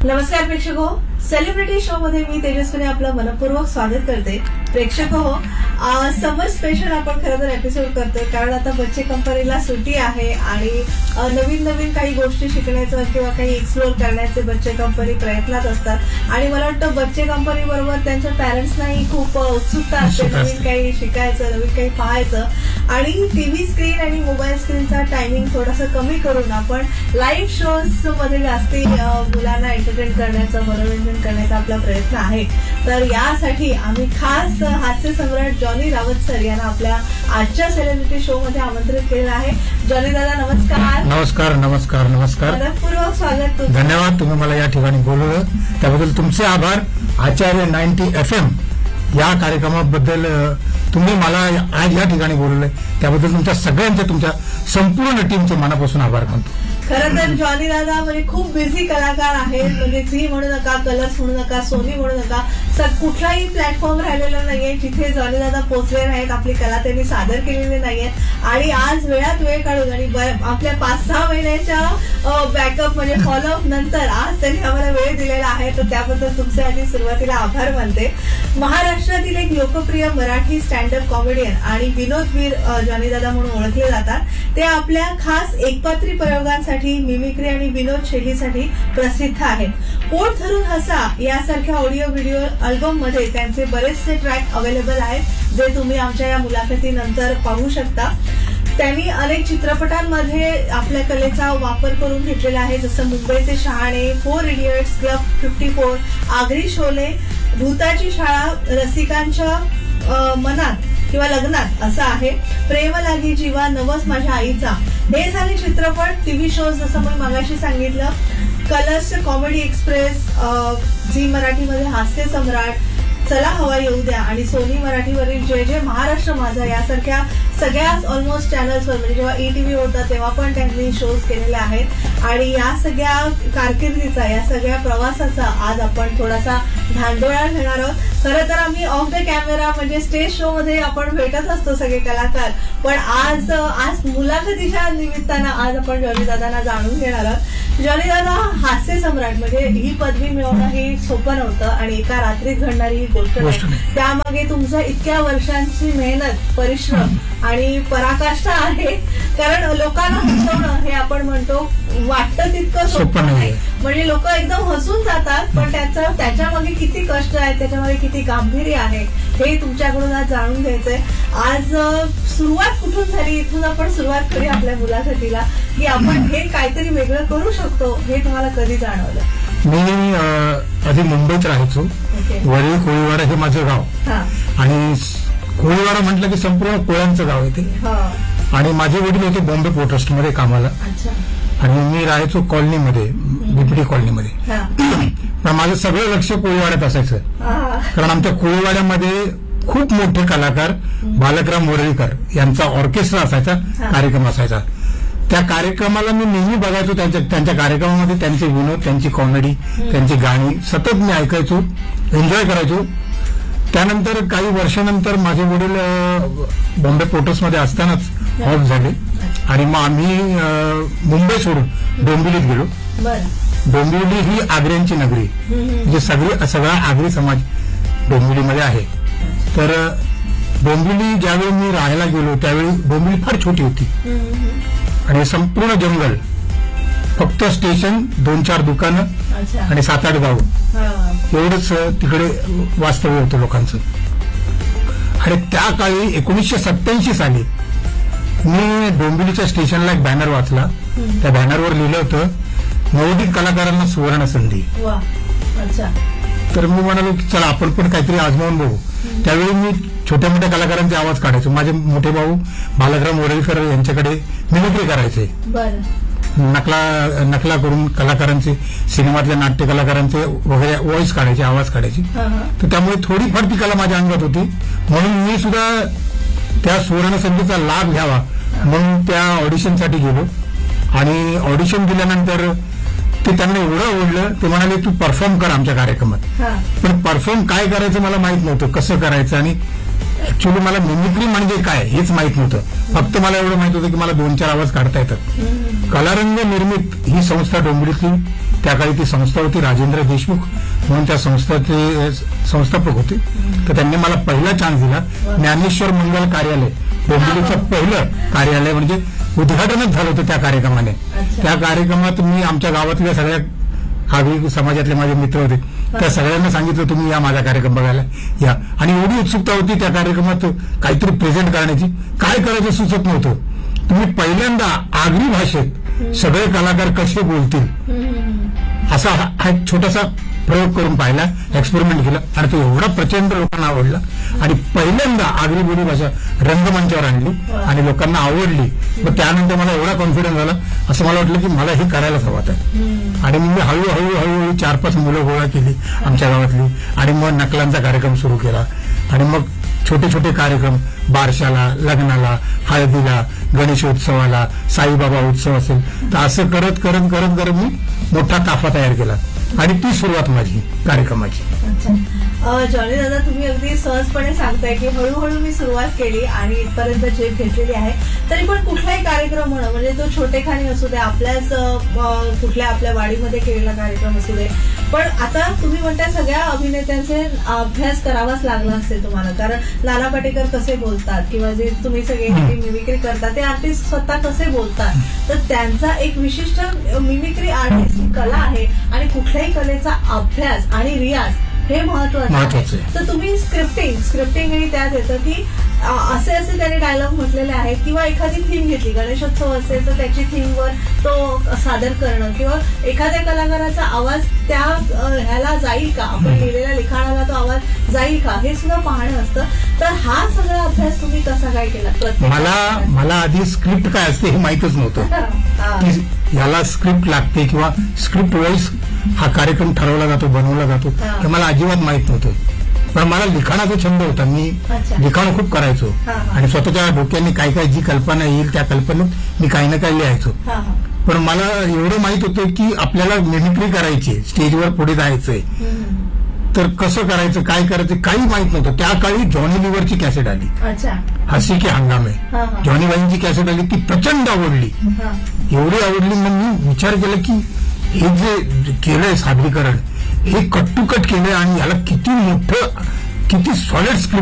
नमस्कार प्रेक्षक हो, सेलिब्रिटी शो मध्ये मी तेजस्विनी आपलं मनपूर्वक स्वागत करते. प्रेक्षक हो, समर स्पेशल आपण खरं तर एपिसोड करतोय कारण आता बच्चे कंपनीला सुट्टी आहे आणि नवीन नवीन काही गोष्टी शिकण्याचं किंवा काही एक्सप्लोर करण्याचे बच्चे कंपनी प्रयत्नात असतात आणि मला वाटतं बच्चे कंपनी बरोबर त्यांच्या पॅरेंट्सनाही खूप उत्सुकता असते नवीन काही शिकायचं, नवीन काही पाहायचं. आणि टीव्ही स्क्रीन आणि मोबाईल स्क्रीनचा टायमिंग थोडासा कमी करून आपण लाईव्ह शोज मध्ये जास्ती मुलांना एंटरटेन करण्याचं, मनोरंजन करण्याचा आपला प्रयत्न आहे. तर यासाठी आम्ही खास हास्य सम्राट जॉनी रावत सर यांना आपल्या आजच्या सेलिब्रिटी शो मध्ये आमंत्रित केलेलं आहे. जॉनी दादा नमस्कार. नमस्कार नमस्कार नमस्कार. मनपूर्वक स्वागत. धन्यवाद, तुम्ही मला या ठिकाणी बोलवलं त्याबद्दल तुमचे आभार. आचार्य 90 FM या कार्यक्रमाबद्दल तुम्ही मला आज या ठिकाणी बोलवलंय त्याबद्दल तुमच्या सगळ्यांचे, तुमच्या संपूर्ण टीमचे मनापासून आभार मानतो. खरं तर जॉनी दादा म्हणजे खूप बिझी कलाकार आहेत. म्हणजे झी म्हणू नका, कलर्स म्हणू नका, सोनी म्हणू नका, कुठलाही प्लॅटफॉर्म राहिलेला नाहीये जिथे जॉनी दादा पोहोचले नाहीत, आपली कला त्यांनी सादर केलेली नाहीये. आणि आज वेळात वेळ काढून आणि आपल्या 5-6 महिन्याच्या बॅकअप म्हणजे फॉलोअप नंतर आज त्यांनी आम्हाला वेळ दिलेला आहे. तर त्याबद्दल तुमचे आधी सुरुवातीला आभार मानते. महाराष्ट्रातील एक लोकप्रिय मराठी स्टँडअप कॉमेडियन आणि विनोदवीर जॉनी दादा म्हणून ओळखले जातात. ते आपल्या खास एकपात्री प्रयोगांसाठी, मिमिक्री आणि विनोद शैलीसाठी प्रसिद्ध आहेत. पोट धरून हसा यासारख्या ऑडिओ व्हिडिओ अल्बम मध्ये त्यांचे बरेचसे ट्रॅक अवेलेबल आहेत जे तुम्ही आमच्या या मुलाखतीनंतर पाहू शकता. त्यांनी अनेक चित्रपटांमध्ये आपल्या कलेचा वापर करून घेतलेला आहे, जसं मुंबईचे शहाणे, 4 इडियट्स, क्लब 54, आगरी शोले, भूताची शाळा, रसिकांच्या मनात किंवा लग्नात असं आहे, प्रेम लागी जीवा, नवस माझ्या आईचा. हे झाले चित्रपट. टीव्ही शोज जसं मी मगाशी सांगितलं, कलर्स कॉमेडी एक्सप्रेस, झी मराठीमध्ये हास्य सम्राट, चला हवा येऊ द्या आणि सोनी मराठीवरील जय जय महाराष्ट्र माझा यासारख्या सगळ्याच ऑलमोस्ट चॅनल्सवर, म्हणजे जेव्हा ETV होता तेव्हा पण त्यांनी शोज केलेले आहेत. आणि या सगळ्या कारकिर्दीचा, या सगळ्या प्रवासाचा आज आपण थोडासा धांडोळा घेणार आहोत. खरं तर आम्ही ऑफ द कॅमेरा म्हणजे स्टेज शो मध्ये आपण भेटत असतो सगळे कलाकार, पण आज मुलाखतीच्या निमित्तानं आज आपण जॉनी दादांना जाणून घेणार आहोत. जॉनी दादा हास्य सम्राट म्हणजे ही पदवी मिळवणं ही सोपं नव्हतं आणि एका रात्रीत घडणारी ही गोष्ट नाही. त्यामागे तुमचं इतक्या वर्षांची मेहनत, परिश्रम आणि पराकाष्ठा आहे. कारण लोकांना हसवणं हे आपण म्हणतो वाटतं तितकं सोपं नाही. म्हणजे लोक एकदम हसून जातात, पण त्याच्यामागे किती कष्ट आहेत, त्याच्यामध्ये किती गांभीर्य आहे हे तुमच्याकडून आज जाणून घ्यायचंय. आज सुरुवात कुठून झाली इथून आपण सुरुवात करूया आपल्या मुलाखतीला, की आपण हे काहीतरी वेगळं करू शकतो. हे तुम्हाला कधी जाणवलं? मी आधी मुंबईत राहायचो. वरळी कोळीवाडा हे माझं गाव आणि कोळीवाडा म्हटलं की संपूर्ण कोळ्यांचं गाव आहे ते. आणि माझे वडील होते बॉम्बे पोर्ट ट्रस्टमध्ये कामाला आणि मी राहायचो कॉलनीमध्ये, बिपडी कॉलनीमध्ये. पण माझं सगळं लक्ष कोळीवाड्यात असायचं कारण आमच्या कोळीवाड्यामध्ये खूप मोठे कलाकार बालकराम वरळीकर यांचा ऑर्केस्ट्रा असायचा, कार्यक्रम असायचा. त्या कार्यक्रमाला मी नेहमी बघायचो. त्यांच्या कार्यक्रमामध्ये त्यांचे विनोद, त्यांची कॉमेडी, त्यांची गाणी सतत मी ऐकायचो, एन्जॉय करायचो. त्यानंतर काही वर्षानंतर माझे वडील बॉम्बे पोर्टर्समध्ये असतानाच ऑफ झाले आणि मग आम्ही मुंबई सोडून डोंबिवलीत गेलो. डोंबिवली ही आग्र्यांची नगरी, म्हणजे सगळा आगरी समाज डोंबिवलीमध्ये आहे. तर डोंबिवली ज्यावेळी मी राहायला गेलो त्यावेळी डोंबिवली फार छोटी होती आणि संपूर्ण जंगल, फक्त स्टेशन, 2-4 दुकानं आणि 7-8 गाव एवढंच तिकडे वास्तव्य होतं लोकांचं. आणि त्या काळी 1987 साली मी डोंबिवलीच्या स्टेशनला एक बॅनर वाचला. त्या बॅनरवर लिहिलं होतं, नवोदित कलाकारांना सुवर्ण संधी. तर मी म्हणालो की चला आपण पण काहीतरी आजमावून बघू. त्यावेळी मी छोट्या मोठ्या कलाकारांचे आवाज काढायचो. माझे मोठे भाऊ बालकराम वरळीकर यांच्याकडे मिमिक्री करायचे, नकला करून कलाकारांचे, सिनेमातल्या नाट्य कलाकारांचे वगैरे व्हॉइस काढायचे, आवाज काढायचे. तर त्यामुळे थोडीफार ती कला माझ्या अंगात होती. म्हणून मी सुद्धा त्या सुवर्ण संधीचा लाभ घ्यावा म्हणून त्या ऑडिशनसाठी गेलो आणि ऑडिशन दिल्यानंतर ते त्यांना एवढं आवडलं, ते म्हणाले तू परफॉर्म कर आमच्या कार्यक्रमात. पण परफॉर्म काय करायचं मला माहित नव्हतं, कसं करायचं. आणि ऍक्च्युली मला मिमिक्री म्हणजे काय हेच माहित नव्हतं. फक्त मला एवढं माहित होतं की मला 2-4 आवाज काढता येतात. कलारंग निर्मित ही संस्था डोंबिवलीतली, त्या काळी ती संस्था होती, राजेंद्र देशमुख म्हणून त्या संस्थेचे संस्थापक होते. तर त्यांनी मला पहिला चान्स दिला. ज्ञानेश्वर मंगल कार्यालय डोंबिवलीचं पहिलं कार्यालय म्हणजे उद्घाटनच झालं होतं त्या कार्यक्रमाने. त्या कार्यक्रमात मी आमच्या गावातल्या सगळ्या आगरी समाजातले माझे मित्र होते, त्या सगळ्यांना सांगितलं तुम्ही या माझा कार्यक्रम बघायला या. आणि एवढी उत्सुकता होती त्या कार्यक्रमात काहीतरी प्रेझेंट करण्याची, काय करायचं सुचत नव्हतं. तुम्ही पहिल्यांदा आगरी भाषेत सगळे कलाकार कसे बोलतील असा हा एक छोटासा प्रयोग करून पाहिला, एक्सपेरिमेंट केला आणि तो एवढा प्रचंड लोकांना आवडला. आणि पहिल्यांदा आगरी बोली भाषा रंगमंचावर आणली आणि लोकांना आवडली. मग त्यानंतर मला एवढा कॉन्फिडन्स झाला, असं मला वाटलं की मला हे करायलाच हवं आहे. आणि मग मी हळूहळू 4-5 मुलं गोळा केली आमच्या गावातली आणि मग नकलांचा कार्यक्रम सुरू केला. आणि मग छोटे छोटे कार्यक्रम बारशाला, लग्नाला, हळदीला, गणेशोत्सवाला, साईबाबा उत्सव असेल, तर असं करत करत करत करत मी मोठा ताफा तयार केला आणि ती सुरुवात माझी कार्यक्रमाची. जॉनी दादा, तुम्ही अगदी सहजपणे सांगताय की हळूहळू मी सुरुवात केली आणि इथपर्यंत झेप घेतलेली आहे. तरी पण कुठलाही कार्यक्रम म्हणा, म्हणजे तो छोटेखानी असू दे, आपल्याच कुठल्या आपल्या वाडीमध्ये केलेला कार्यक्रम असू दे, पण आता तुम्ही म्हणताय सगळ्या अभिनेत्यांचे अभ्यास करावाच लागला असेल तुम्हाला. कारण नाना पाटेकर कसे बोलतात किंवा जे तुम्ही सगळे मिमिक्री करता ते आर्टिस्ट स्वतः कसे बोलतात, तर त्यांचा एक विशिष्ट मिमिक्री आर्टिस्ट कला आहे आणि कुठल्याही कलेचा अभ्यास आणि रियाज हे महत्वाचं आहे. तर तुम्ही स्क्रिप्टिंग आणि त्यात येतं की असे त्यांनी डायलॉग म्हटलेले आहेत किंवा एखादी थीम घेतली, गणेशोत्सव असेल तर त्याची थीमवर तो सादर करणं किंवा एखाद्या कलाकाराचा आवाज त्या ह्याला जाईल का, आपण लिहिलेल्या लिखाणाला तो आवाज जाईल का, हे सुद्धा पाहणं असतं. तर हा सगळा अभ्यास तुम्ही कसा काय केला? मला आधी स्क्रिप्ट काय असते हे माहितच नव्हतं की याला स्क्रिप्ट लागते किंवा स्क्रिप्ट वाईज हा कार्यक्रम ठरवला जातो, बनवला जातो, हे मला अजिबात माहित नव्हतं. पण मला लिखाणाचा छंद होता, मी लिखाण खूप करायचो आणि स्वतःच्या डोक्याने काय काय जी कल्पना येईल त्या कल्पनेत मी काही ना काही लिहायचो. पण मला एवढं माहित होतं की आपल्याला मिमिक्री करायची, स्टेजवर पुढे जायचंय, तर कसं करायचं, काय करायचं काही माहित नव्हतं. त्या काळी जॉनी लिव्हरची कॅसेट आली, हसी के हंगामे, जॉनी बाईंची कॅसेट आली, ती प्रचंड आवडली. एवढी आवडली मग मी विचार केला की हे जे केलंय सादरीकरण हे कट टू कट केलंय आणि याला किती मोठं, किती सॉलिड स्क्रिप्ट